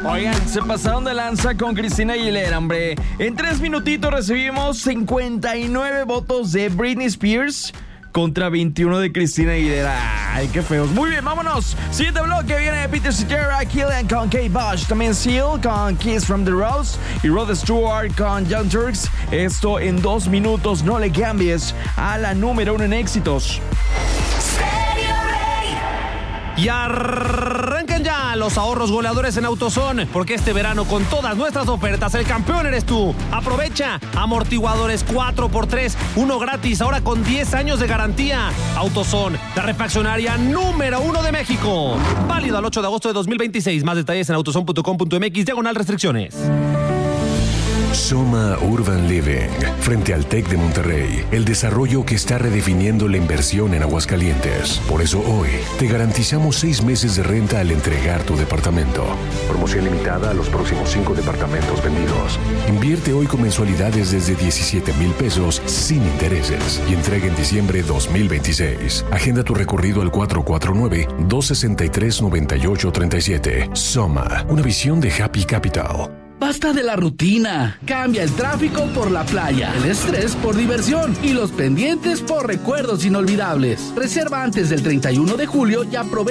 Oigan, se pasaron de lanza con Cristina Aguilera, hombre. En 3 minutitos recibimos 59 votos de Britney Spears contra 21 de Cristina Aguilera. Ay, qué feos. Muy bien, vámonos. Siguiente bloque viene Peter Cetera, Killian con Kate Bush, también Seal con Kiss from the Rose y Rod Stewart con Young Turks. Esto en 2 minutos. No le cambies a la número 1 en éxitos. Y arrancan ya los ahorros goleadores en AutoZone, porque este verano con todas nuestras ofertas el campeón eres tú. Aprovecha amortiguadores 4x3, uno gratis, ahora con 10 años de garantía. AutoZone, la refaccionaria número 1 de México. Válido al 8 de agosto de 2026. Más detalles en autozone.com.mx/restricciones. Soma Urban Living, frente al TEC de Monterrey, el desarrollo que está redefiniendo la inversión en Aguascalientes. Por eso hoy te garantizamos 6 meses de renta al entregar tu departamento. Promoción limitada a los próximos 5 departamentos vendidos. Invierte hoy con mensualidades desde 17,000 pesos sin intereses y entrega en diciembre 2026. Agenda tu recorrido al 449-263-9837. Soma, una visión de Happy Capital. Basta de la rutina. Cambia el tráfico por la playa, el estrés por diversión y los pendientes por recuerdos inolvidables. Reserva antes del 31 de julio y aprovecha